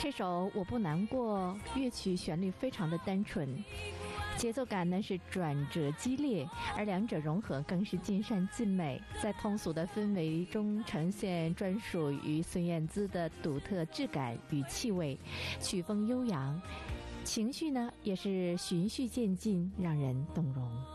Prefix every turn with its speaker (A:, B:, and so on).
A: 这首《我不难过》乐曲旋律非常的单纯，节奏感呢是转折激烈，而两者融合更是尽善尽美，在通俗的氛围中呈现专属于孙燕姿的独特质感与气味，曲风悠扬，情绪呢也是循序渐进，让人动容。